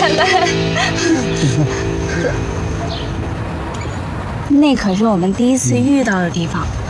看来，那可是我们第一次遇到的地方。